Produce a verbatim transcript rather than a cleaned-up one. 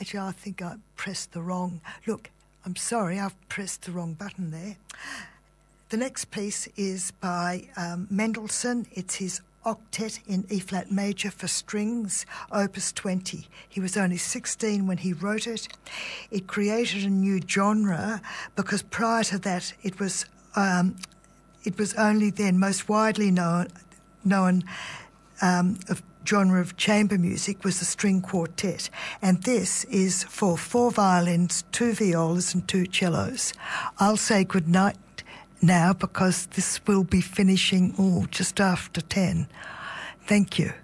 Actually, I think I pressed the wrong... Look, I'm sorry, I've pressed the wrong button there. The next piece is by um, Mendelssohn. It's his Octet in E-flat major for strings, opus twenty. He was only sixteen when he wrote it. It created a new genre because prior to that it was um, it was only then most widely known known um, of genre of chamber music was the string quartet, and this is for four violins, two violas and two cellos. I'll say good night now because this will be finishing oh, just after ten. Thank you.